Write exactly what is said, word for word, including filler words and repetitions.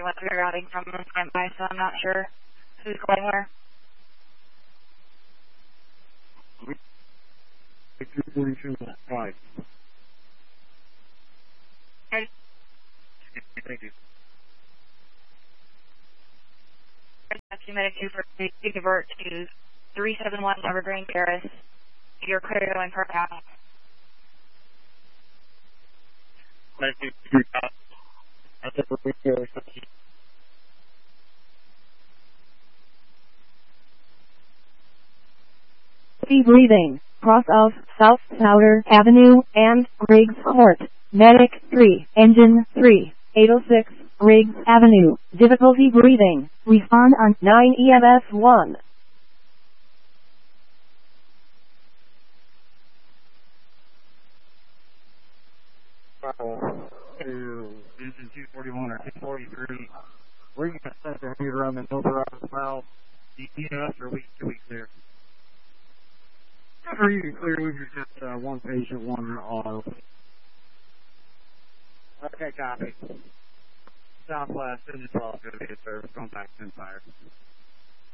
two one three routing from standby, so I'm not sure who's going where. two forty-two, five. Okay. Thank you. Medic two for to divert to three seven one Evergreen Terrace. You're clear to going per county. Medic two, at the Evergreen Terrace. Breathing. Cross of South Powder Avenue and Griggs Court. Medic three, Engine three, eight oh six, Griggs Avenue. Difficulty breathing. Respond on nine E M S one. To Engine two forty-one or two forty-three. We're going to set the meter on the over out as well. D P S or week to week clear. Are you clear? We've just uh, one patient, one auto. Okay, copy. Southwest, Engine twelve, go to get service, contact Empire.